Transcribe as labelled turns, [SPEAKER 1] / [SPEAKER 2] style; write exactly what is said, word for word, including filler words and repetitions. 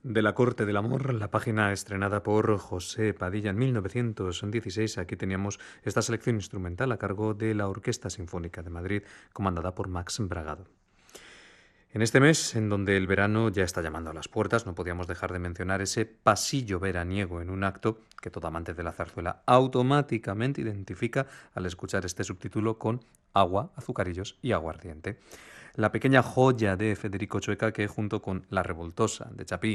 [SPEAKER 1] De la corte del amor, la página estrenada por José Padilla en mil novecientos dieciséis. Aquí teníamos esta selección instrumental a cargo de la Orquesta Sinfónica de Madrid, comandada por Max Bragado. En este mes, en donde el verano ya está llamando a las puertas, no podíamos dejar de mencionar ese pasillo veraniego en un acto que todo amante de la zarzuela automáticamente identifica al escuchar este subtítulo con agua, azucarillos y aguardiente. La pequeña joya de Federico Chueca que, junto con La Revoltosa de Chapí